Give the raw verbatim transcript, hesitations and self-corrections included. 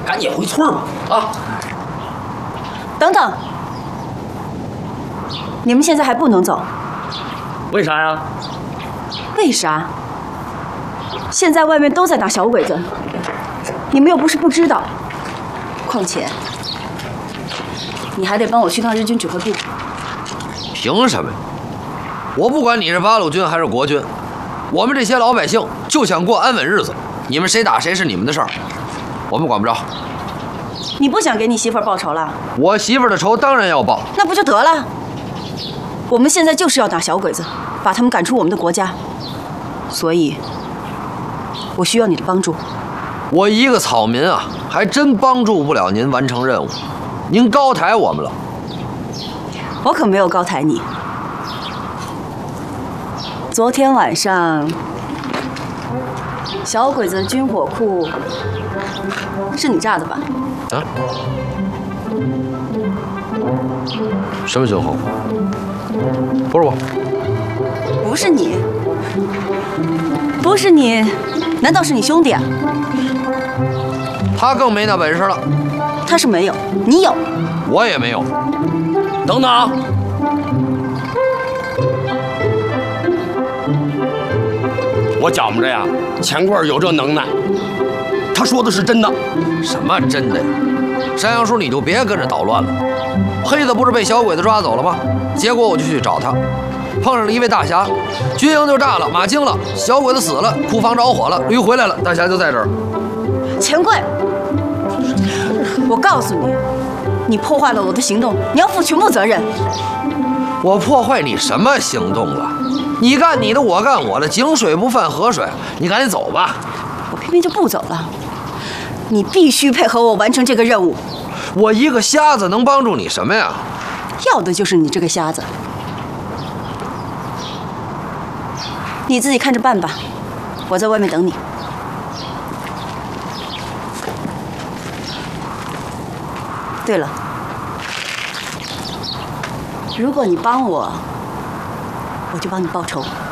赶紧回村吧！啊！ 等等，你们现在还不能走。 为啥呀？ 为啥？现在外面都在打小鬼子，你们又不是不知道。况且，你还得帮我去趟日军指挥部。 凭什么呀？我不管你是八路军还是国军，我们这些老百姓就想过安稳日子。你们谁打谁是你们的事儿，我们管不着。 你不想给你媳妇儿报仇了？ 我媳妇儿的仇当然要报。 那不就得了？我们现在就是要打小鬼子，把他们赶出我们的国家。所以，我需要你的帮助。 我一个草民啊，还真帮助不了您完成任务。您高抬我们了。 我可没有高抬你。昨天晚上，小鬼子的军火库是你炸的吧？ 啊？什么军火？不是我。 不是你。不是你，难道是你兄弟啊？ 他更没那本事了。 他是没有，你有。 我也没有。 等等，我觉么着呀，钱贵有这能耐。他说的是真的。 什么真的呀？山羊叔，你就别跟着捣乱了。黑子不是被小鬼子抓走了吗？结果我就去找他，碰上了一位大侠，军营就炸了，马惊了，小鬼子死了，库房着火了，驴回来了，大侠就在这儿。 钱柜，我告诉你，你破坏了我的行动，你要负全部责任。 我破坏你什么行动了？你干你的，我干我的，井水不犯河水。你赶紧走吧。 我偏偏就不走了。你必须配合我完成这个任务。 我一个瞎子能帮助你什么呀？ 要的就是你这个瞎子。你自己看着办吧，我在外面等你。对了，如果你帮我，我就帮你报仇。